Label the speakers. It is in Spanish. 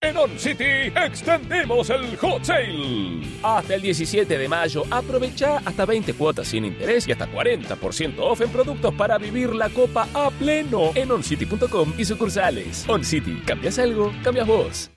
Speaker 1: En On City extendimos el Hot Sale. Hasta el 17 de mayo, aprovecha hasta 20 cuotas sin interés y hasta 40% off en productos para vivir la copa a pleno en oncity.com y sucursales. On City, ¿cambias algo? Cambias vos.